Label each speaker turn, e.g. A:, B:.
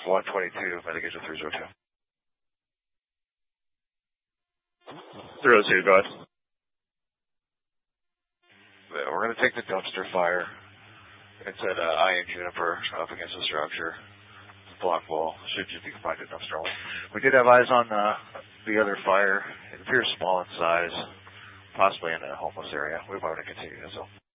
A: 122, mitigation 302.
B: 302, go ahead.
A: We're going to take the dumpster fire. It's at IN Juniper up against the structure. Block wall. Should just be confined to dumpster only. We did have eyes on the other fire. It appears small in size, possibly in a homeless area. We want to continue this.